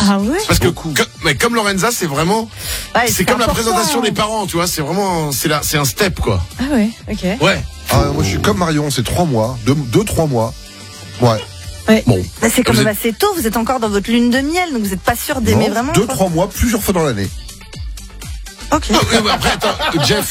Ah ouais? Parce que mais comme Lorenza, c'est vraiment, c'est comme la présentation des parents, tu vois, c'est vraiment, c'est un step, quoi. Ah ouais, ok. Ouais. Moi, je suis comme Marion, c'est 3 mois, 2-3 mois. Ouais. Ouais. Bon. Bah, c'est quand même assez tôt, vous êtes encore dans votre lune de miel, donc vous n'êtes pas sûr d'aimer vraiment. 2-3 mois, plusieurs fois dans l'année. Ok. Ah, oui, bah après, attends, Jeff.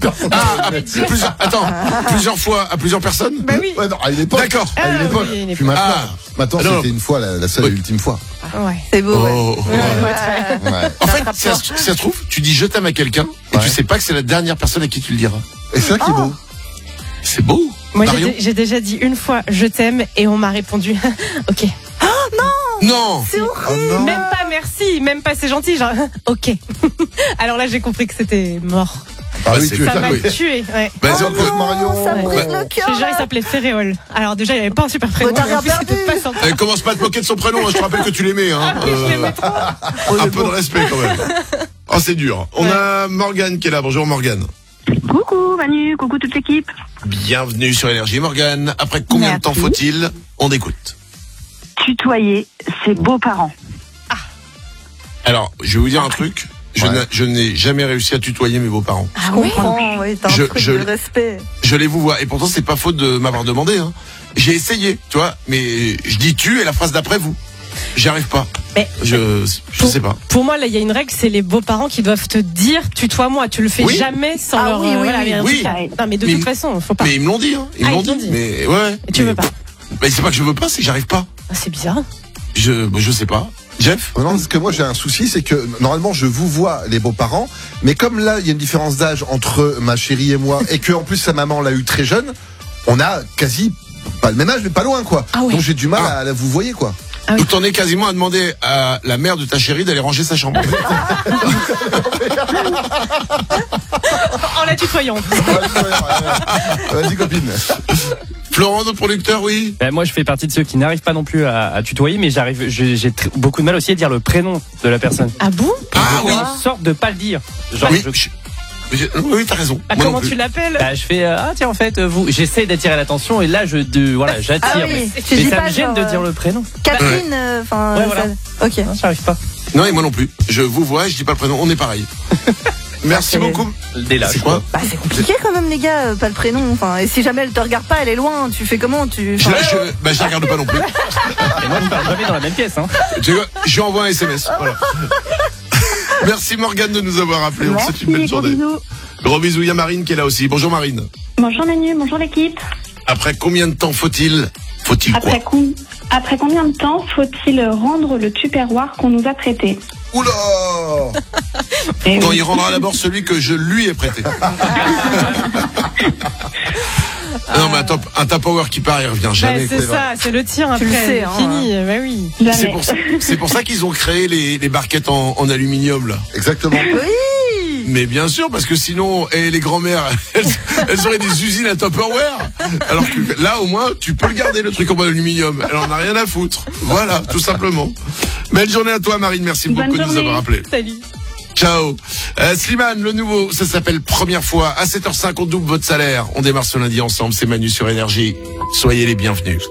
Plusieurs fois à plusieurs personnes? Bah oui. Ouais, non, à une époque. D'accord. À une époque. oui, à une époque. Puis maintenant, Ah, non. c'était une fois, la seule et l'ultime fois. Ouais. C'est beau, Oh. ouais. Ouais. En fait, si ça se trouve, tu dis je t'aime à quelqu'un, et tu sais pas que c'est la dernière personne à qui tu le diras. Et c'est ça qui est beau. C'est beau. Moi, Marion? j'ai déjà dit une fois je t'aime et on m'a répondu ok. Non. C'est horrible. Oh non. Même pas merci, même pas c'est gentil, genre ok. Alors là, j'ai compris que c'était mort. Ah oui, c'est tu es Ça m'a oui. tué, ouais. Bah, Oh c'est encore- non, Marion. ça me brise Ouais. le cœur. Déjà, il là. s'appelait Ferréol. Alors déjà, il avait pas un super prénom. t'as et en plus, rien c'était perdu. pas sympa. Commence pas à te moquer de son prénom, hein, je te rappelle que tu l'aimais, hein. Je l'aimais trop. Un peu de respect quand même. Oh, c'est dur. On a Morgane qui est là. Bonjour Morgane. Coucou Manu, coucou toute l'équipe. Bienvenue sur Énergie Morgane. Après combien de temps faut-il? On écoute. Tutoyer ses beaux-parents. Alors, je vais vous dire un truc. Je n'ai jamais réussi à tutoyer mes beaux-parents. Je comprends, oui, t'as un truc de respect. Je les vous vois. Et pourtant, c'est pas faute de m'avoir demandé, hein. J'ai essayé, tu vois, mais je dis tu et la phrase d'après vous. J'y arrive pas. Mais Je sais pas. Pour moi, là, il y a une règle, c'est les beaux-parents qui doivent te dire tutoie-moi. Tu le fais Oui. jamais sans Ah leur. oui, oui, voilà, oui. mais en Oui. tout cas, non, mais de Mais- toute façon, faut pas. Mais ils me l'ont dit, hein. Ils me Ah, l'ont ils t'ont dit. dit. Mais ouais. Et tu veux pas. Mais c'est pas que je veux pas, c'est que j'arrive pas. Ah, c'est bizarre. Je sais pas. Jeff? Non, parce que moi j'ai un souci, c'est que normalement je vous vois les beaux-parents, mais comme là il y a une différence d'âge entre ma chérie et moi, et que en plus sa maman l'a eu très jeune, on a quasi pas le même âge, mais pas loin quoi. Ah ouais. Donc j'ai du mal à la vous voyez quoi. Ah oui. Donc t'en es quasiment à demander à la mère de ta chérie d'aller ranger sa chambre. En la tutoyant. Vas-y copine. Florent, notre producteur, oui. Ben, moi, je fais partie de ceux qui n'arrivent pas non plus à tutoyer, mais j'ai beaucoup de mal aussi à dire le prénom de la personne. Ah bon? Ah oui. Une sorte de pas le dire. Genre, Oui, oui, t'as raison. Ah, Moi non comment plus. tu l'appelles? bah, je fais tiens en fait vous j'essaie d'attirer l'attention et là j'attire Ah oui, mais, tu mais dis ça pas me gêne genre, de dire le prénom. Catherine, enfin. Ouais, voilà. Ok. Non, j'arrive pas. Non, et moi non plus. Je vous vois, je dis pas le prénom, on est pareil. Merci beaucoup. Dès là. C'est quoi? Bah c'est compliqué quand même les gars, pas le prénom. Enfin, et si jamais elle te regarde pas, elle est loin. Tu fais comment? Tu. Je la regarde pas non plus. Et moi je parle jamais dans la même pièce hein. Tu vois, je lui envoie un SMS. Voilà. Merci Morgane de nous avoir appelé. On vous souhaite une belle Merci, gros journée. bisous. Gros bisous, il y a Marine qui est là aussi. Bonjour Marine. Bonjour Manu, bonjour l'équipe. Après combien de temps faut-il quoi? Après combien de temps faut-il rendre le tupperware qu'on nous a prêté? Oula. Eh Quand oui. il rendra d'abord celui que je lui ai prêté. Non mais un Tupperware qui part, il revient Bah, jamais. c'est ça, c'est le tir après. Tu le sais, hein. Fini, bah oui. Jamais. C'est pour ça qu'ils ont créé les barquettes en aluminium là. Exactement. Oui. Mais bien sûr, parce que sinon, les grand-mères, elles auraient des usines à Tupperware. Alors que là, au moins, tu peux le garder, le truc en aluminium. Elle en a rien à foutre. Voilà, tout simplement. Belle journée à toi, Marine. Merci Bonne beaucoup de nous journée. avoir appelés. Salut. Ciao. Slimane, le nouveau, ça s'appelle Première fois. À 7h05, on double votre salaire. On démarre ce lundi ensemble. C'est Manu sur Énergie. Soyez les bienvenus.